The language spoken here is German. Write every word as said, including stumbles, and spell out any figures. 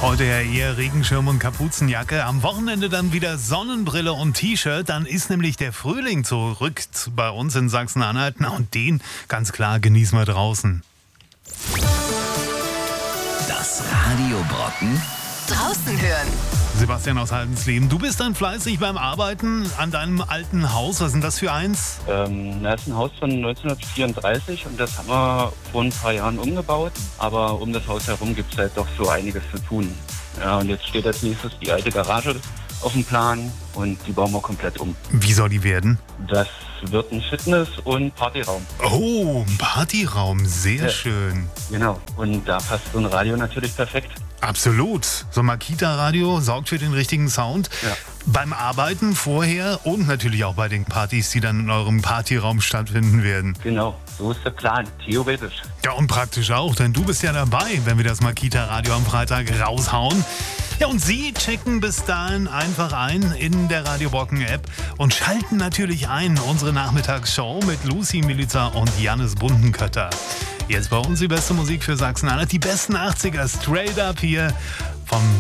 Heute ja eher Regenschirm und Kapuzenjacke. Am Wochenende dann wieder Sonnenbrille und T-Shirt. Dann ist nämlich der Frühling zurück bei uns in Sachsen-Anhalt. Na, und den ganz klar genießen wir draußen. Das Radio Brocken draußen hören. Sebastian aus Haldensleben, du bist dann fleißig beim Arbeiten an deinem alten Haus. Was ist denn das für eins? Ähm, das ist ein Haus von neunzehnhundertvierunddreißig und das haben wir vor ein paar Jahren umgebaut. Aber um das Haus herum gibt es halt doch so einiges zu tun. Ja, und jetzt steht als nächstes die alte Garage auf dem Plan und die bauen wir komplett um. Wie soll die werden? Das wird ein Fitness- und Partyraum. Oh, ein Partyraum, sehr Ja. schön. Genau, und da passt so ein Radio natürlich perfekt. Absolut. So ein Makita-Radio sorgt für den richtigen Sound. Ja. Beim Arbeiten vorher und natürlich auch bei den Partys, die dann in eurem Partyraum stattfinden werden. Genau, so ist der Plan, theoretisch. Ja, und praktisch auch, denn du bist ja dabei, wenn wir das Makita-Radio am Freitag raushauen. Ja, und Sie checken bis dahin einfach ein in der Radio Brocken-App und schalten natürlich ein unsere Nachmittagsshow mit Lucy Milica und Jannis Bundenkötter. Jetzt bei uns die beste Musik für Sachsen-Anhalt, die besten achtziger, straight up hier vom